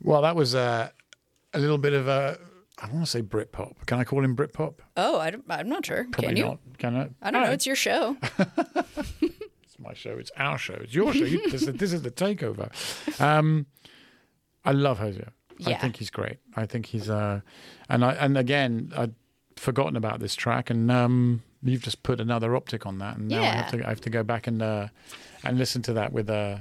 Well, that was a little bit of a, I want to say Britpop. Can I call him Britpop? Oh, I'm not sure. Probably Can you? not. Can I? I don't know. It's your show. It's my show. It's our show. It's your show. This is the takeover. I love Hosier. I Yeah. think he's great. I think he's and again, I'd forgotten about this track, and you've just put another optic on that, and now Yeah. I have to go back and listen to that with a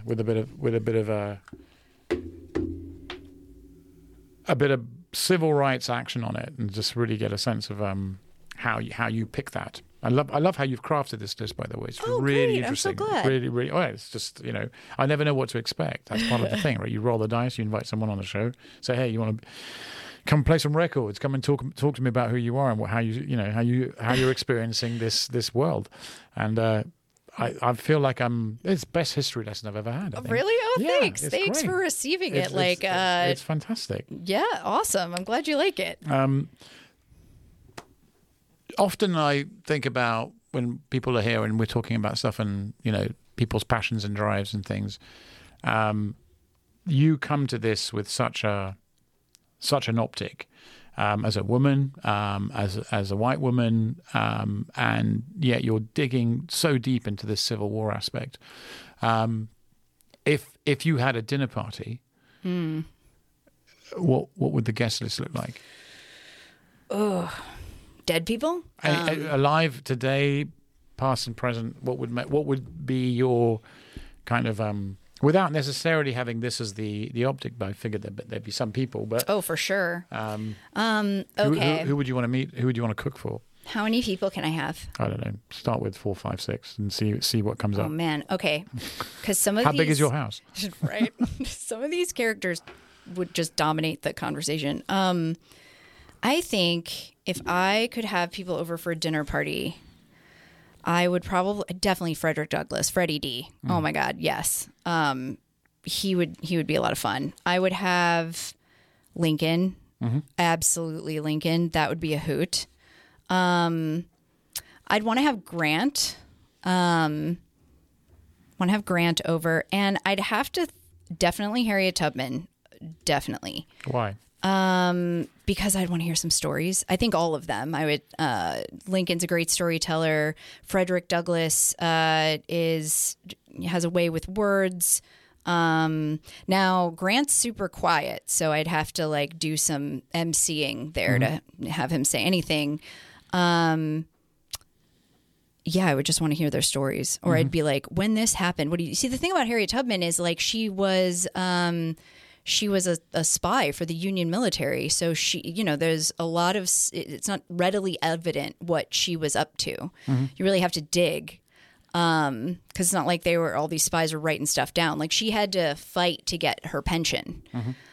bit of civil rights action on it, and just really get a sense of how you pick that. I love how you've crafted this list, by the way. It's really great. I'm so interesting. glad. Really. Oh, it's just, I never know what to expect. That's part of the thing, right? You roll the dice, you invite someone on the show, say, hey, you want to come play some records? Come and talk to me about who you are and how you're experiencing this world. And I feel like it's the best history lesson I've ever had. I think. Really? Oh, Yeah, thanks. it's Thanks great. for receiving it. It's fantastic. Yeah, awesome. I'm glad you like it. Often I think about when people are here and we're talking about stuff and, people's passions and drives and things. You come to this with such an optic as a woman, as a white woman, and yet you're digging so deep into this Civil War aspect. If you had a dinner party, what would the guest list look like? Dead people? Alive today, past and present. What would be your kind of without necessarily having this as the optic? But I figured there'd be some people, but Oh, for sure. okay. Who would you want to meet? Who would you want to cook for? How many people can I have? I don't know. Start with 4, 5, 6, and see what comes Oh up. man. Okay. Because some of How these, big is your house? right? Some of these characters would just dominate the conversation. I think if I could have people over for a dinner party, I would definitely Frederick Douglass, Freddie D. Oh my God, yes. He would be a lot of fun. I would have Lincoln, absolutely Lincoln. That would be a hoot. I'd want to have Grant. Want to have Grant over, and I'd have to definitely Harriet Tubman, definitely. Why? Because I'd want to hear some stories. I think all of them. I would. Lincoln's a great storyteller. Frederick Douglass has a way with words. Now Grant's super quiet, so I'd have to do some emceeing there to have him say anything. Yeah, I would just want to hear their stories, or I'd be like, when this happened, what do you see? The thing about Harriet Tubman is she was a spy for the Union military. So there's a lot of, it's not readily evident what she was up to. You really have to dig. Cause it's not like all these spies were writing stuff down. She had to fight to get her pension.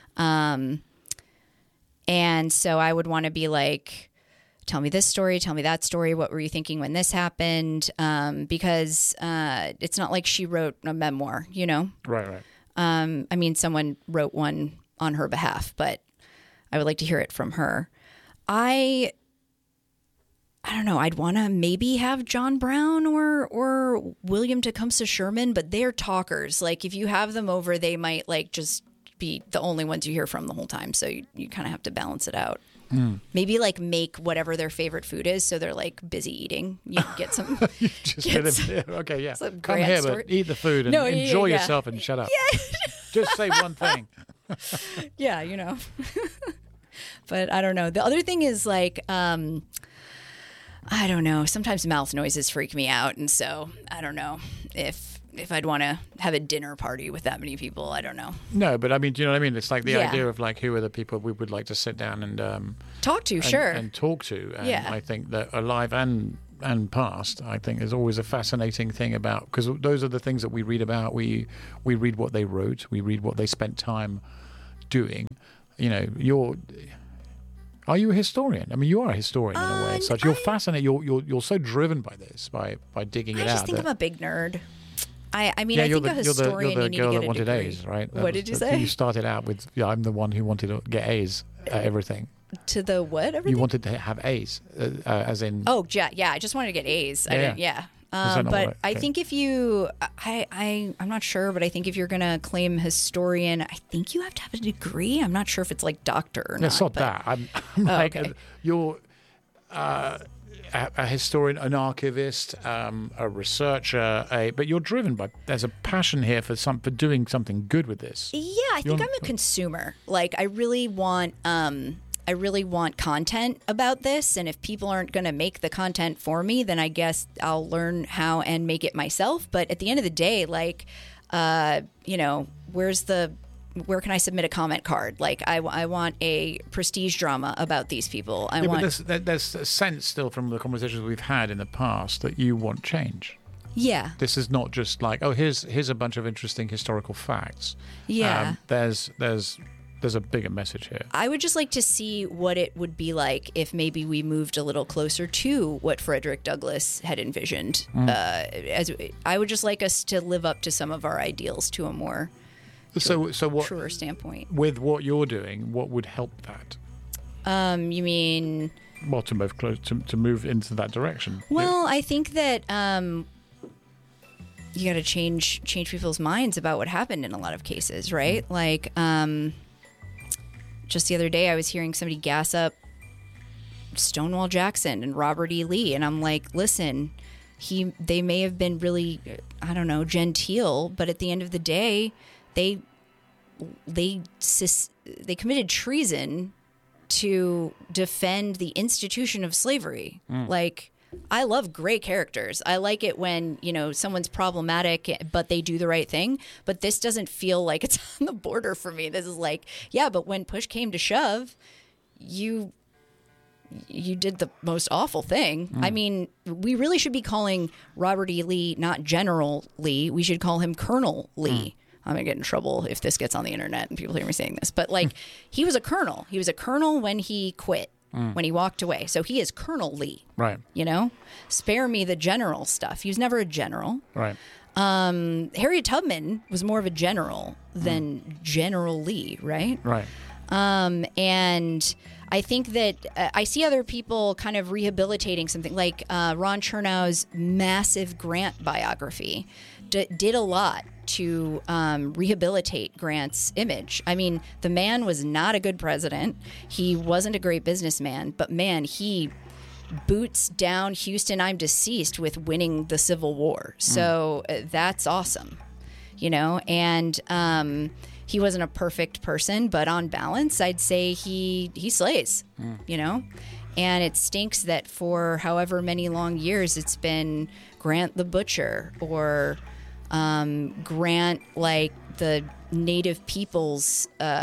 And so I would want to be like, tell me this story, tell me that story. What were you thinking when this happened? Because, it's not like she wrote a memoir, Right. I mean, someone wrote one on her behalf, but I would like to hear it from her. I don't know. I'd want to maybe have John Brown or William Tecumseh Sherman, but they're talkers. If you have them over, they might just be the only ones you hear from the whole time. So you kind of have to balance it out. Maybe make whatever their favorite food is, so they're busy eating. You get some. You just get them. Okay, yeah. some Come grand here, story. but eat the food and enjoy yourself and shut up. Yeah. Just say one thing. Yeah, But I don't know. The other thing is I don't know. Sometimes mouth noises freak me out, and so I don't know if I'd want to have a dinner party with that many people. I don't know. No, but I mean, do you know what I mean? It's the Yeah. idea of who are the people we would like to sit down and Talk to, and, sure. and talk to. And Yeah. I think that alive and past, I think is always a fascinating thing about, because those are the things that we read about. We read what they wrote. We read what they spent time doing. Are you a historian? I mean, you are a historian in a way. Such you're fascinated. You're so driven by this, by digging it out. I just think I'm a big nerd. I mean, Yeah, I you're think the, a you're the, historian, you're the you need girl to get that a wanted degree. A's, right? What did you say? You started out with, I'm the one who wanted to get A's at everything. To the what? Everything? You wanted to have A's, as in... Oh, yeah. I just wanted to get A's. I didn't. Yeah. that not But what I think if you, I'm not sure, but I think if you're going to claim historian, I think you have to have a degree. I'm not sure if it's like doctor or not. It's not but- that. I'm like, okay. you're a historian, an archivist, a researcher, but you're driven by, there's a passion here for doing something good with this. Yeah, I think I'm a consumer. Like, I really want content about this, and if people aren't going to make the content for me, then I guess I'll learn how and make it myself. But at the end of the day, like, where can I submit a comment card? Like, I want a prestige drama about these people. But there's a sense still from the conversations we've had in the past that you want change. Yeah. This is not just like, oh, here's a bunch of interesting historical facts. Yeah. There's a bigger message here. I would just like to see what it would be like if maybe we moved a little closer to what Frederick Douglass had envisioned. As I would just like us to live up to some of our ideals to a more So what, truer standpoint. with what you're doing, what would help that? You mean? Well, to move close to move into that direction. Well, I think that you got to change people's minds about what happened in a lot of cases, right? Like, just the other day, I was hearing somebody gas up Stonewall Jackson and Robert E. Lee, and I'm like, listen, they may have been really, I don't know, genteel, but at the end of the day, they committed treason to defend the institution of slavery. Like, I love great characters. I like it when, someone's problematic, but they do the right thing. But this doesn't feel like it's on the border for me. This is like, yeah, but when push came to shove, you did the most awful thing. I mean, we really should be calling Robert E. Lee not General Lee. We should call him Colonel Lee. I'm going to get in trouble if this gets on the internet and people hear me saying this. But, like, he was a colonel. He was a colonel when he quit, when he walked away. So he is Colonel Lee. Right. Spare me the general stuff. He was never a general. Right. Harriet Tubman was more of a general than General Lee, right? Right. And I think that I see other people kind of rehabilitating something like Ron Chernow's massive Grant biography did a lot to rehabilitate Grant's image. I mean, the man was not a good president. He wasn't a great businessman, but man, he boots down Houston, I'm deceased with winning the Civil War. So that's awesome, and he wasn't a perfect person, but on balance, I'd say he slays, and it stinks that for however many long years it's been Grant the Butcher or Grant, like the Native people's,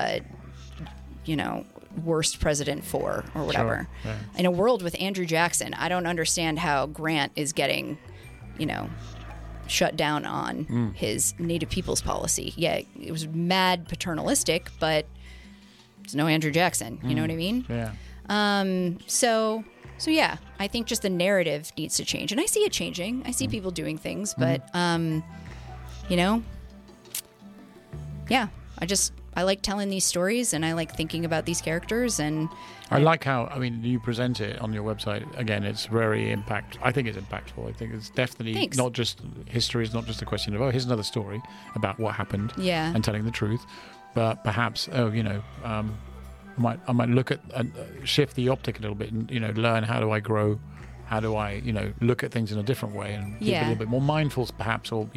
worst president or whatever. Sure. Yeah. In a world with Andrew Jackson, I don't understand how Grant is getting, shut down on his Native people's policy. Yeah, it was mad paternalistic, but there's no Andrew Jackson. You know what I mean? Yeah. So yeah, I think just the narrative needs to change, and I see it changing. I see people doing things, but yeah, I like telling these stories, and I like thinking about these characters, and I like how, you present it on your website. Again, it's very I think it's impactful. I think it's definitely Thanks. not just, history is not just a question of, here's another story about what happened and telling the truth. But perhaps, I might look at, shift the optic a little bit and, learn how do I grow, how do I, look at things in a different way and be a little bit more mindful perhaps, or,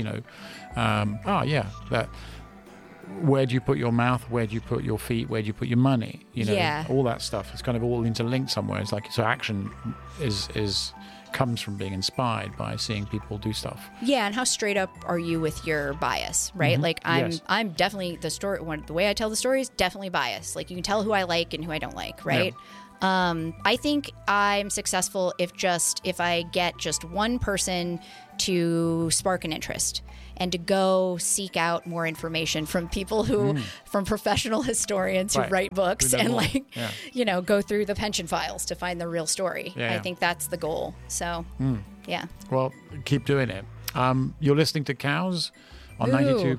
that. Where do you put your mouth? Where do you put your feet? Where do you put your money? All that stuff. It's kind of all interlinked somewhere. It's like, so action comes from being inspired by seeing people do stuff. Yeah, and how straight up are you with your bias, right? Mm-hmm. Like I'm definitely the way I tell the story is definitely biased. Like you can tell who I like and who I don't like, right? Yeah. I think I'm successful if I get just one person to spark an interest and to go seek out more information from people from professional historians who write books and go through the pension files to find the real story. Yeah. I think that's the goal. So, yeah. Well, keep doing it. You're listening to Cows on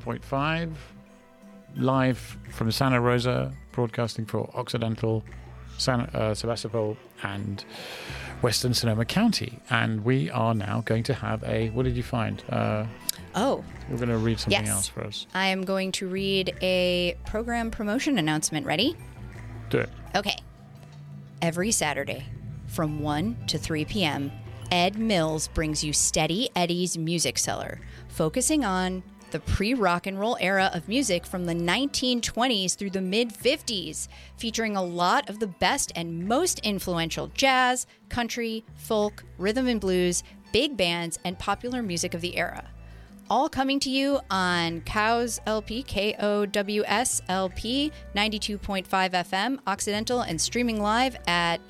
92.5, live from Santa Rosa, broadcasting for Occidental Sebastopol and Western Sonoma County. And we are now going to have what did you find? We're going to read something else for us. I am going to read a program promotion announcement. Ready? Do it. Okay. Every Saturday from 1 to 3 p.m., Ed Mills brings you Steady Eddie's Music Cellar, focusing on the pre-rock and roll era of music from the 1920s through the mid-50s, featuring a lot of the best and most influential jazz, country, folk, rhythm and blues, big bands, and popular music of the era. All coming to you on KOWS LP, KOWS LP, 92.5 FM, Occidental, and streaming live at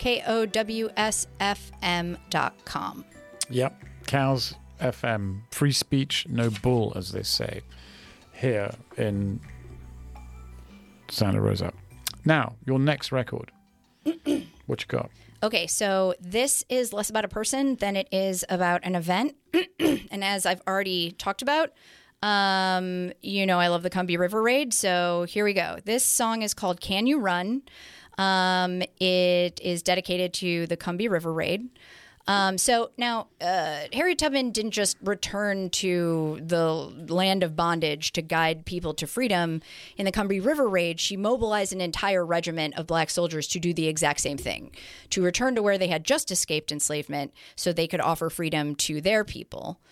KOWSFM.com. Yep, KOWS FM, free speech, no bull, as they say, here in Santa Rosa. Now, your next record. What you got? Okay, so this is less about a person than it is about an event. And as I've already talked about, I love the Combahee River Raid. So here we go. This song is called Can You Run? It is dedicated to the Combahee River Raid. So now, Harriet Tubman didn't just return to the land of bondage to guide people to freedom. In the Combahee River Raid, she mobilized an entire regiment of black soldiers to do the exact same thing, to return to where they had just escaped enslavement so they could offer freedom to their people.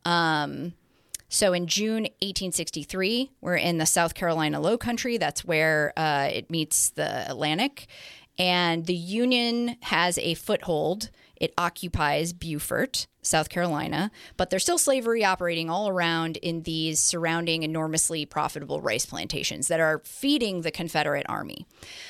So in June 1863, we're in the South Carolina Low Country. That's where it meets the Atlantic. And the Union has a foothold. It occupies Beaufort, South Carolina, but there's still slavery operating all around in these surrounding enormously profitable rice plantations that are feeding the Confederate Army.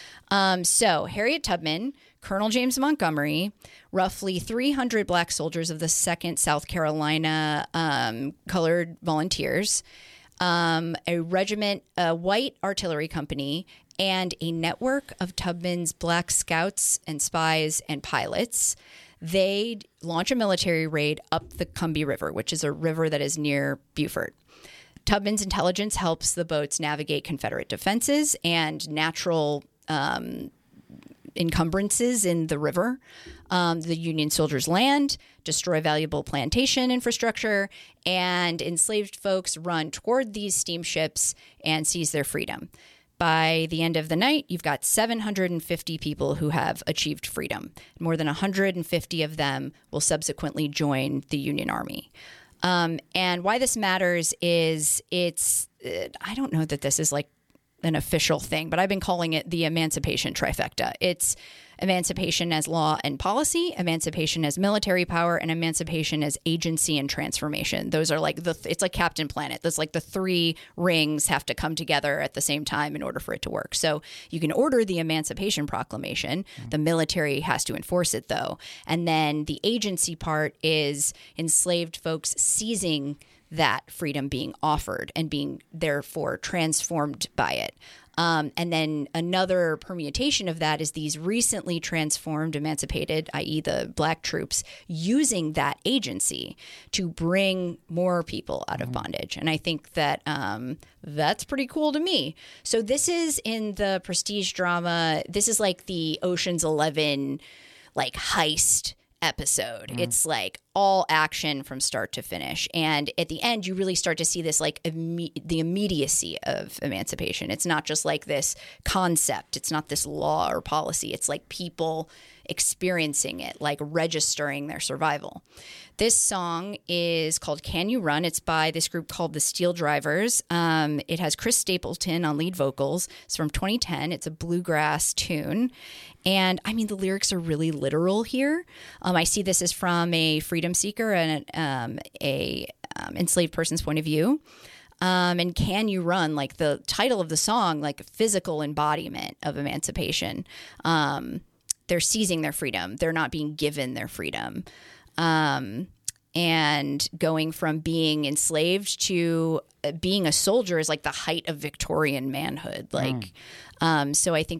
So Harriet Tubman, Colonel James Montgomery, roughly 300 black soldiers of the 2nd South Carolina Colored Volunteers, a regiment, a white artillery company, and a network of Tubman's black scouts and spies and pilots. They launch a military raid up the Combahee River, which is a river that is near Beaufort. Tubman's intelligence helps the boats navigate Confederate defenses and natural encumbrances in the river. The Union soldiers land, destroy valuable plantation infrastructure, and enslaved folks run toward these steamships and seize their freedom. By the end of the night, you've got 750 people who have achieved freedom. More than 150 of them will subsequently join the Union Army. And why this matters is I don't know that this is like an official thing, but I've been calling it the emancipation trifecta. It's emancipation as law and policy, emancipation as military power, and emancipation as agency and transformation. Those are like it's like Captain Planet. That's like the 3 rings have to come together at the same time in order for it to work. So you can order the Emancipation Proclamation. The military has to enforce it, though. And then the agency part is enslaved folks seizing that freedom being offered and being therefore transformed by it. And then another permutation of that is these recently transformed, emancipated, i.e. the black troops, using that agency to bring more people out of bondage. And I think that that's pretty cool to me. So this is in the prestige drama. This is like the Ocean's 11 like heist episode. It's like all action from start to finish. And at the end, you really start to see this like the immediacy of emancipation. It's not just like this concept. It's not this law or policy. It's like people experiencing it, like registering their survival. This song is called Can You Run? It's by this group called the Steel Drivers. It has Chris Stapleton on lead vocals. It's from 2010. It's a bluegrass tune. And I mean, the lyrics are really literal here. I see this as from a freedom seeker and a enslaved person's point of view. And Can You Run? Like the title of the song, like physical embodiment of emancipation. They're seizing their freedom. They're not being given their freedom. And going from being enslaved to being a soldier is like the height of Victorian manhood. Like, so I think